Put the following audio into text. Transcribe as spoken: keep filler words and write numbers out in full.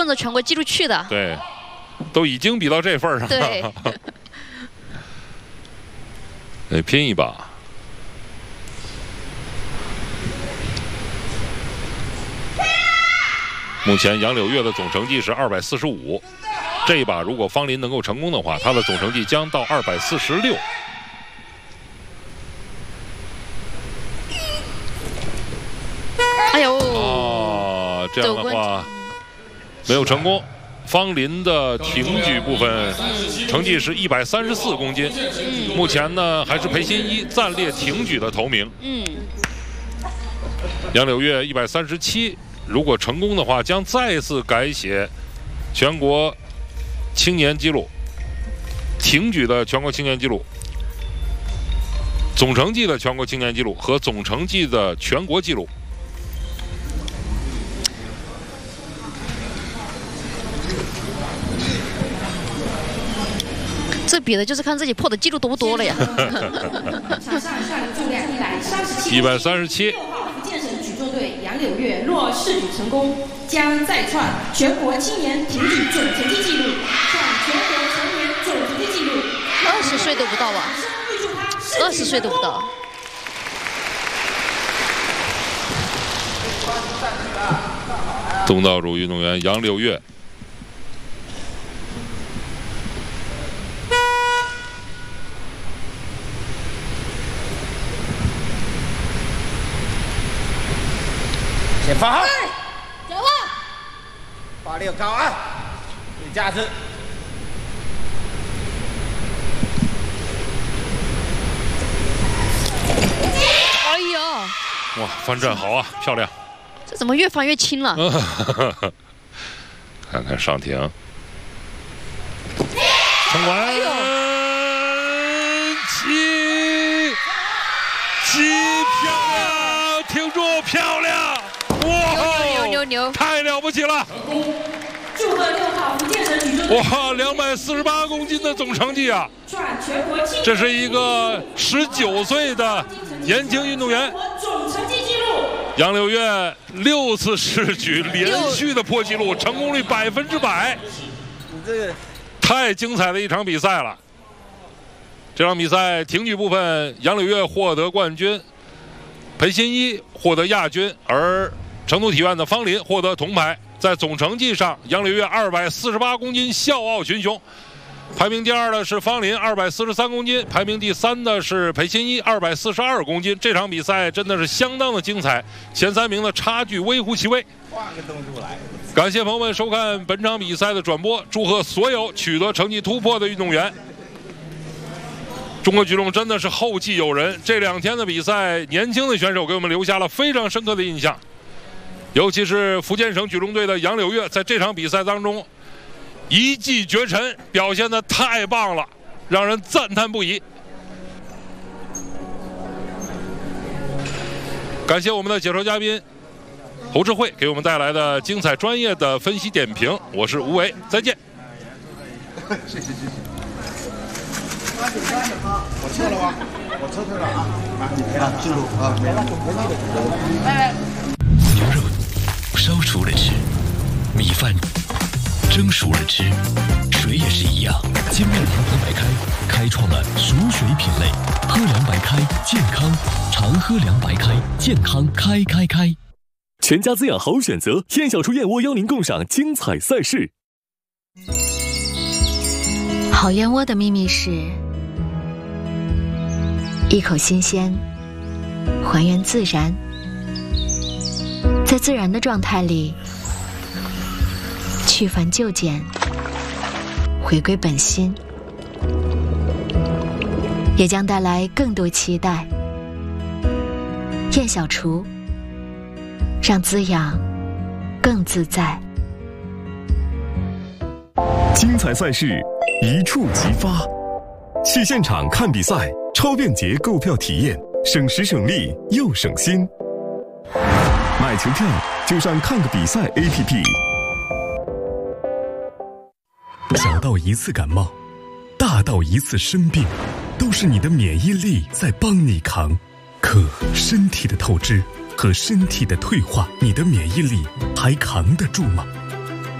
奔着全国纪录去的。 对，都已经比到这份儿上了。 对。 得拼一把。目前杨柳月的总成绩是二百四十五，这一把如果方林能够成功的话，他的总成绩将到二百四十六。 哎呦！ 哦，这样的话没有成功。方林的挺举部分成绩是一百三十四公斤，嗯、目前呢还是裴鑫一暂列挺举的头名。嗯，杨柳月一百三十七，如果成功的话，将再次改写全国青年纪录，挺举的全国青年纪录，总成绩的全国青年纪录和总成绩的全国纪录。 这比的就是看自己破的记录多不多了呀。 场上下的重量一百三十七， 一百三十七。 六号福建省举重队杨柳月若试举成功，将再创全国青年挺举总成绩纪录，创全国成年总成绩纪录。 二十岁都不到吧？二十岁都不到。 东道主运动员杨柳月。 先放好， 走啊！ 发力高啊，有价值。 哎呦！ 哇，翻站好啊，漂亮！ 这怎么越翻越轻了？ 看看上庭，城管， 哎呦！ 起起漂亮，挺住，漂亮！哇， 牛牛牛牛， 太了不起了！ 祝贺六号福建省举重队！ 哇，两百四十八公斤的总成绩啊！ 创全国青年这是一个十九岁的年轻运动员。 总成绩纪录。 杨柳月六次试举连续的破纪录，成功率百分之百。 你这个太精彩的一场比赛了！这场比赛挺举部分，杨柳月获得冠军，裴鑫一获得亚军，而成都体院的方林获得铜牌。在总成绩上，杨柳月二百四十八公斤笑傲群雄，排名第二的是方林二百四十三公斤，排名第三的是裴鑫一二百四十二公斤。这场比赛真的是相当的精彩，前三名的差距微乎其微。 换个动作来。 感谢朋友们收看本场比赛的转播，祝贺所有取得成绩突破的运动员。中国举重真的是后继有人，这两天的比赛，年轻的选手给我们留下了非常深刻的印象。尤其是福建省举重队的杨柳月，在这场比赛当中一骑绝尘，表现得太棒了，让人赞叹不已。感谢我们的解说嘉宾侯智慧给我们带来的精彩专业的分析点评，我是吴伟，再见。 谢谢谢谢。我撤了吗？我撤退了啊！啊，记录啊，没了，拜拜。 牛肉烧熟了吃，米饭蒸熟了吃，水也是一样。精酿阳光白开开创了熟水品类，喝凉白开健康，常喝凉白开健康开开开。 全家滋养好选择，燕小厨燕窝邀您共赏精彩赛事。 好燕窝的秘密是一口新鲜，还原自然，在自然的状态里去繁就简，回归本心，也将带来更多期待。燕小厨，让滋养更自在。 精彩赛事一触即发，去现场看比赛，超便捷购票体验，省时省力又省心。买球票就上看个比赛 A P P。 小到一次感冒，大到一次生病，都是你的免疫力在帮你扛。可身体的透支和身体的退化，你的免疫力还扛得住吗？